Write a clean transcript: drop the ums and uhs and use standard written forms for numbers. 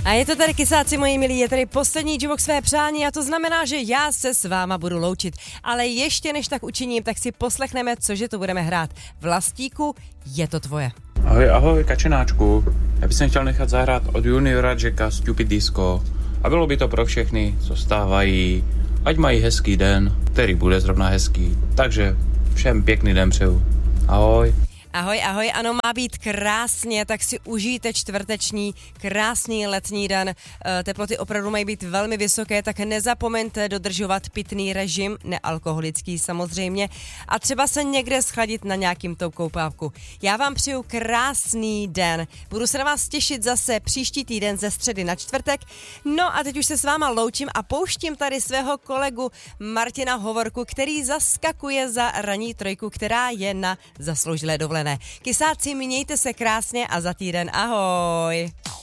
A je to tady, kysáci moji milí, je tady poslední Jukebox své přání a to znamená, že já se s váma budu loučit. Ale ještě než tak učiním, tak si poslechneme, cože to budeme hrát. Vlastíku, je to tvoje. Ahoj, kačenáčku. Já bych chtěl nechat zahrát od Juniora Jacka Stupid Disco. A bylo by to pro všechny, co stávají. Ať mají hezký den, který bude zrovna hezký. Takže všem pěkný den přeju. Ahoj. Ahoj, ano, má být krásně, tak si užijte čtvrteční, krásný letní den. Teploty opravdu mají být velmi vysoké, tak nezapomeňte dodržovat pitný režim, nealkoholický samozřejmě, a třeba se někde schladit na nějakým tou koupávku. Já vám přeju krásný den. Budu se na vás těšit zase příští týden ze středy na čtvrtek. No a teď už se s váma loučím a pouštím tady svého kolegu Martina Hovorku, který zaskakuje za ranní trojku, která je na zasloužilé dovolené. Kysáci, mějte se krásně a za týden ahoj.